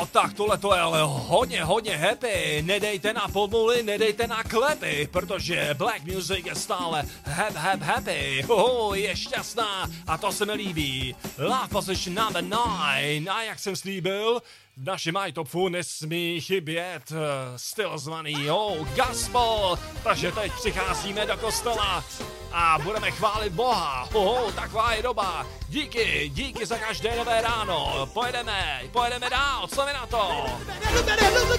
tak tohle to je ale hodně happy. Nedejte na podmuly, nedejte na klepy, protože Black Music je stále happy. Je šťastná a to se mi líbí. Love Position number 9. A jak jsem slíbil, v našem iTopu nesmí chybět styl zvaný gospel. Takže teď přicházíme do kostela a budeme chválit Boha. Taková je doba. Díky za každé nové ráno. Pojedeme dál, co mi na to?